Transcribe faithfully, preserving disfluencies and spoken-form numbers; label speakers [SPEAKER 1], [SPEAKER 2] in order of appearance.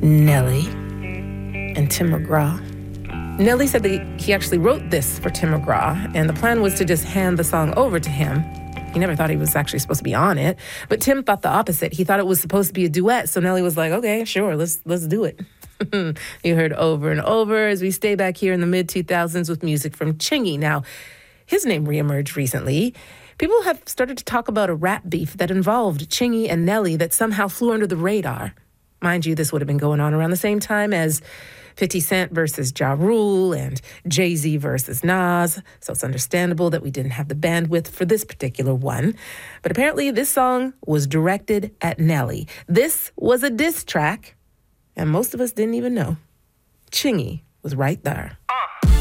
[SPEAKER 1] Nelly and Tim McGraw. Nelly said that he actually wrote this for Tim McGraw, and the plan was to just hand the song over to him. He never thought he was actually supposed to be on it, but Tim thought the opposite. He thought it was supposed to be a duet, so Nelly was like, okay, sure, let's let's do it. You heard Over and Over as we stay back here in the mid two thousands with music from Chingy. Now, his name reemerged recently. People have started to talk about a rap beef that involved Chingy and Nelly that somehow flew under the radar. Mind you, this would have been going on around the same time as fifty Cent versus Ja Rule and Jay-Z versus Nas, so it's understandable that we didn't have the bandwidth for this particular one. But apparently this song was directed at Nelly. This was a diss track, and most of us didn't even know. Chingy was right there.